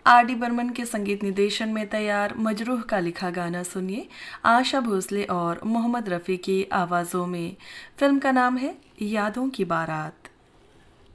R.D. Burman के संगीत निर्देशन में तैयार मजरूह का लिखा गाना सुनिए आशा भोसले और मोहम्मद रफ़ी की आवाज़ों में। फिल्म का नाम है यादों की बारात।